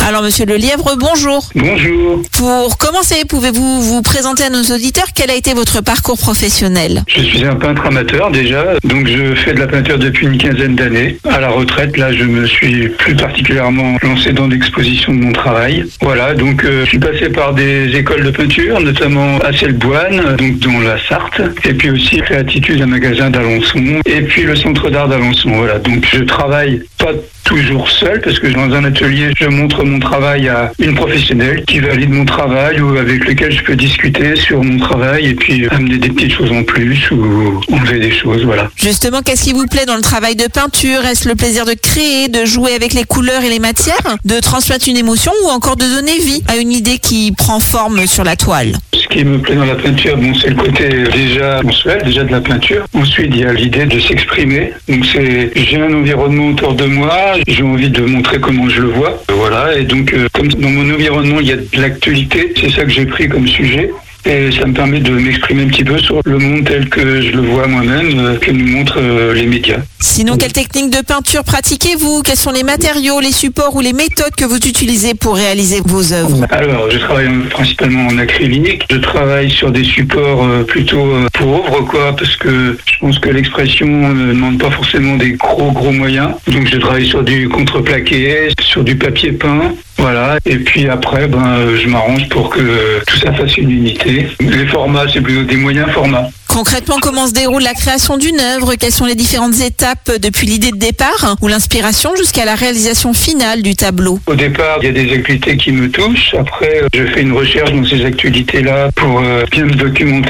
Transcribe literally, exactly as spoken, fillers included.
Alors Monsieur Lelièvre, bonjour. Bonjour. Pour commencer, pouvez-vous vous présenter à nos auditeurs quel a été votre parcours professionnel? Je suis un peintre amateur déjà, donc je fais de la peinture depuis une quinzaine d'années. À la retraite, là, je me suis plus particulièrement lancé dans l'exposition de mon travail. Voilà, donc euh, je suis passé par des écoles de peinture, notamment à Celle-Boine, donc dans la Sarthe, et puis aussi Créatitude, un magasin d'Alençon, et puis le Centre d'art d'Alençon. Voilà, donc je travaille pas toujours seul, parce que dans un atelier, je montre mon travail à une professionnelle qui valide mon travail ou avec lequel je peux discuter sur mon travail et puis amener des petites choses en plus ou enlever des choses, voilà. Justement, qu'est-ce qui vous plaît dans le travail de peinture? Est-ce le plaisir de créer, de jouer avec les couleurs et les matières, de transmettre une émotion ou encore de donner vie à une idée qui prend forme sur la toile? Ce qui me plaît dans la peinture, bon, c'est le côté déjà sensuel, déjà de la peinture. Ensuite, il y a l'idée de s'exprimer. Donc c'est, j'ai un environnement autour de moi, j'ai envie de montrer comment je le vois. Voilà, et donc euh, comme dans mon environnement, il y a de l'actualité, c'est ça que j'ai pris comme sujet. Et ça me permet de m'exprimer un petit peu sur le monde tel que je le vois moi-même, euh, que nous montrent euh, les médias. Sinon, quelle technique de peinture pratiquez-vous? Quels sont les matériaux, les supports ou les méthodes que vous utilisez pour réaliser vos œuvres? Alors, je travaille principalement en acrylique. Je travaille sur des supports euh, plutôt euh, pauvres, quoi, parce que je pense que l'expression ne demande pas forcément des gros, gros moyens. Donc, je travaille sur du contreplaqué, sur du papier peint. Voilà, et puis après, ben, je m'arrange pour que tout ça fasse une unité. Les formats, c'est plutôt des moyens formats. Concrètement, comment se déroule la création d'une œuvre? Quelles sont les différentes étapes depuis l'idée de départ ou l'inspiration jusqu'à la réalisation finale du tableau? Au départ, il y a des actualités qui me touchent. Après, je fais une recherche dans ces actualités-là pour euh, bien me documenter.